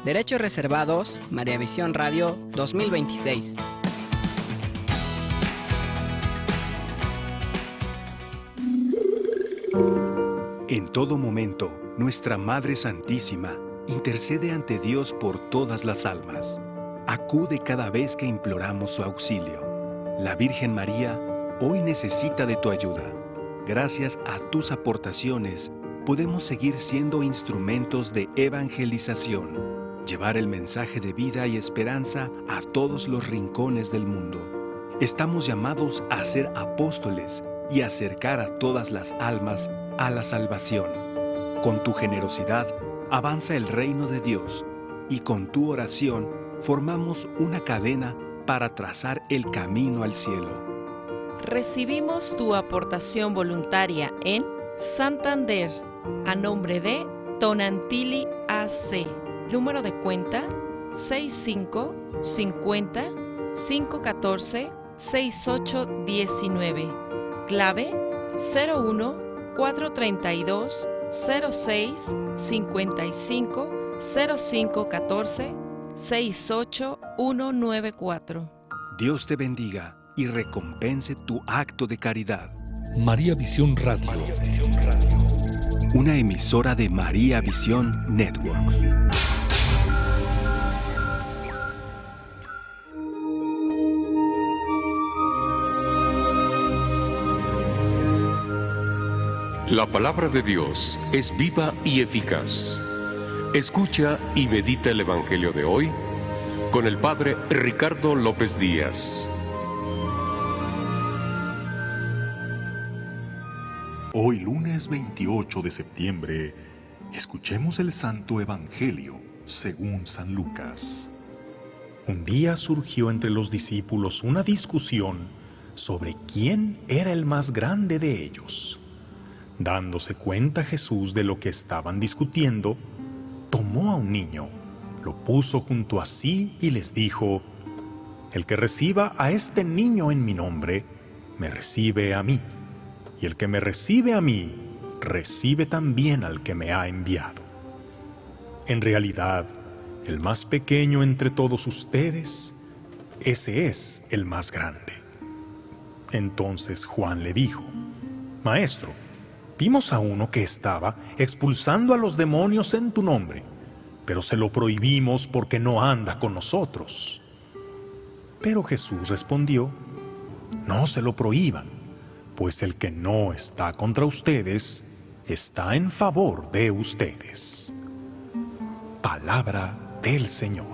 Derechos reservados, María Visión Radio 2026. En todo momento, nuestra Madre Santísima intercede ante Dios por todas las almas. Acude cada vez que imploramos su auxilio. La Virgen María hoy necesita de tu ayuda. Gracias a tus aportaciones, podemos seguir siendo instrumentos de evangelización, llevar el mensaje de vida y esperanza a todos los rincones del mundo. Estamos llamados a ser apóstoles y acercar a todas las almas a la salvación. Con tu generosidad, avanza el reino de Dios y con tu oración formamos una cadena para trazar el camino al cielo. Recibimos tu aportación voluntaria en Santander, a nombre de Tonantili AC. Número de cuenta 6550-514-6819. Clave 01-432-06-55-0514-68194. Dios te bendiga y recompense tu acto de caridad. María Visión Radio. Una emisora de María Visión Network. La palabra de Dios es viva y eficaz. Escucha y medita el Evangelio de hoy con el Padre Ricardo López Díaz. Hoy, lunes 28 de septiembre, escuchemos el Santo Evangelio según San Lucas. Un día surgió entre los discípulos una discusión sobre quién era el más grande de ellos. Dándose cuenta Jesús de lo que estaban discutiendo, tomó a un niño, lo puso junto a sí y les dijo: El que reciba a este niño en mi nombre, me recibe a mí. Y el que me recibe a mí, recibe también al que me ha enviado. En realidad, el más pequeño entre todos ustedes, ese es el más grande. Entonces Juan le dijo: Maestro, vimos a uno que estaba expulsando a los demonios en tu nombre, pero se lo prohibimos porque no anda con nosotros. Pero Jesús respondió: No se lo prohíban, pues el que no está contra ustedes, está en favor de ustedes. Palabra del Señor.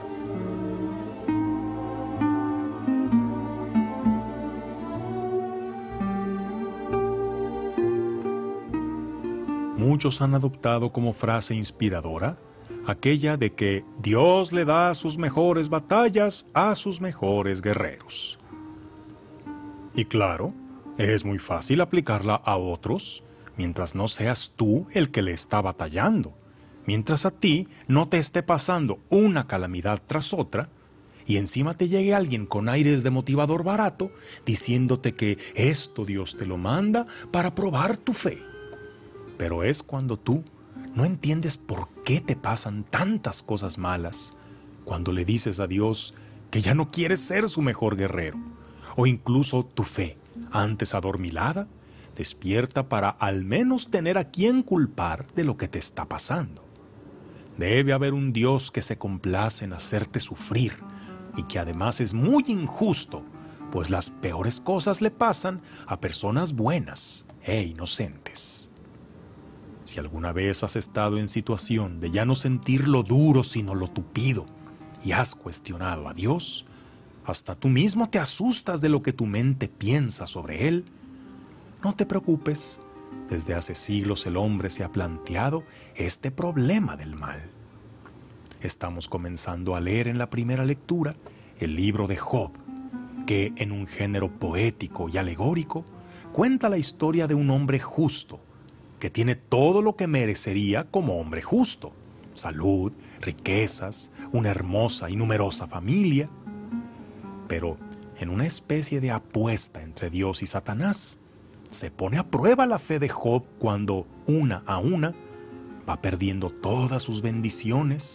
Muchos han adoptado como frase inspiradora aquella de que Dios le da sus mejores batallas a sus mejores guerreros. Y claro, es muy fácil aplicarla a otros mientras no seas tú el que le está batallando, mientras a ti no te esté pasando una calamidad tras otra y encima te llegue alguien con aires de motivador barato diciéndote que esto Dios te lo manda para probar tu fe. Pero es cuando tú no entiendes por qué te pasan tantas cosas malas, cuando le dices a Dios que ya no quieres ser su mejor guerrero, o incluso tu fe, antes adormilada, despierta para al menos tener a quien culpar de lo que te está pasando. Debe haber un Dios que se complace en hacerte sufrir y que además es muy injusto, pues las peores cosas le pasan a personas buenas e inocentes. Si alguna vez has estado en situación de ya no sentir lo duro sino lo tupido y has cuestionado a Dios, hasta tú mismo te asustas de lo que tu mente piensa sobre Él, no te preocupes, desde hace siglos el hombre se ha planteado este problema del mal. Estamos comenzando a leer en la primera lectura el libro de Job, que en un género poético y alegórico cuenta la historia de un hombre justo, que tiene todo lo que merecería como hombre justo: salud, riquezas, una hermosa y numerosa familia. Pero en una especie de apuesta entre Dios y Satanás, se pone a prueba la fe de Job cuando, una a una, va perdiendo todas sus bendiciones,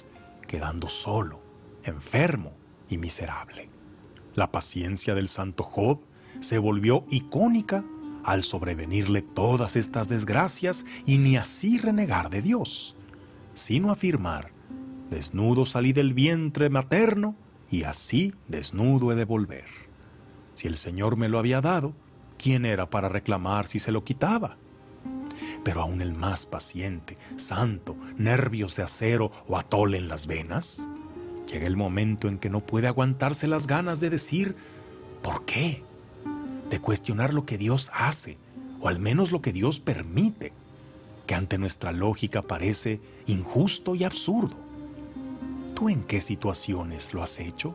quedando solo, enfermo y miserable. La paciencia del santo Job se volvió icónica al sobrevenirle todas estas desgracias y ni así renegar de Dios, sino afirmar: desnudo salí del vientre materno y así desnudo he de volver. Si el Señor me lo había dado, ¿quién era para reclamar si se lo quitaba? Pero aún el más paciente, santo, nervios de acero o atole en las venas, llega el momento en que no puede aguantarse las ganas de decir ¿por qué? De cuestionar lo que Dios hace, o al menos lo que Dios permite, que ante nuestra lógica parece injusto y absurdo. ¿Tú en qué situaciones lo has hecho?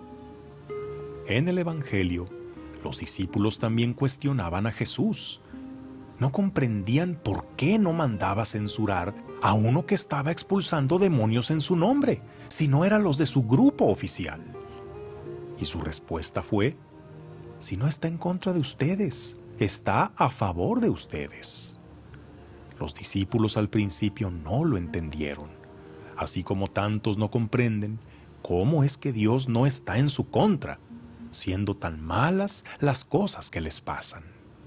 En el Evangelio, los discípulos también cuestionaban a Jesús. No comprendían por qué no mandaba censurar a uno que estaba expulsando demonios en su nombre, si no eran los de su grupo oficial. Y su respuesta fue: si no está en contra de ustedes, está a favor de ustedes. Los discípulos al principio no lo entendieron, así como tantos no comprenden cómo es que Dios no está en su contra, siendo tan malas las cosas que les pasan.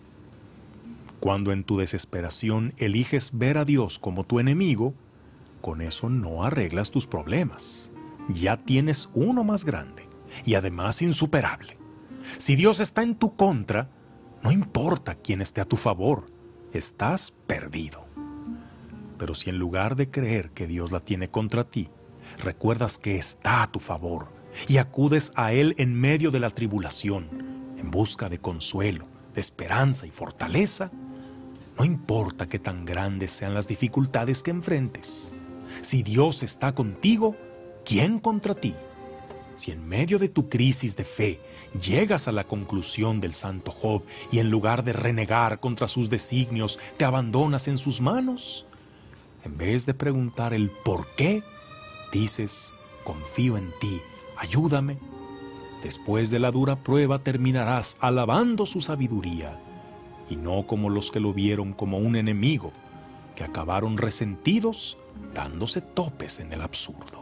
Cuando en tu desesperación eliges ver a Dios como tu enemigo, con eso no arreglas tus problemas. Ya tienes uno más grande y además insuperable. Si Dios está en tu contra, no importa quién esté a tu favor, estás perdido. Pero si en lugar de creer que Dios la tiene contra ti, recuerdas que está a tu favor y acudes a Él en medio de la tribulación, en busca de consuelo, de esperanza y fortaleza, no importa qué tan grandes sean las dificultades que enfrentes. Si Dios está contigo, ¿quién contra ti? Si en medio de tu crisis de fe llegas a la conclusión del santo Job y en lugar de renegar contra sus designios te abandonas en sus manos, en vez de preguntar el por qué, dices: confío en ti, ayúdame. Después de la dura prueba terminarás alabando su sabiduría, y no como los que lo vieron como un enemigo, que acabaron resentidos dándose topes en el absurdo.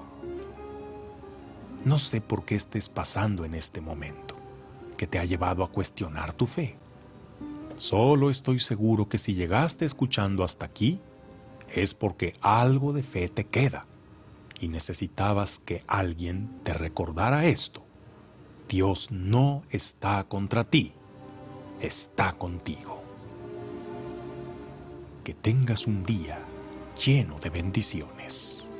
No sé por qué estés pasando en este momento, que te ha llevado a cuestionar tu fe. Solo estoy seguro que si llegaste escuchando hasta aquí, es porque algo de fe te queda y necesitabas que alguien te recordara esto: Dios no está contra ti, está contigo. Que tengas un día lleno de bendiciones.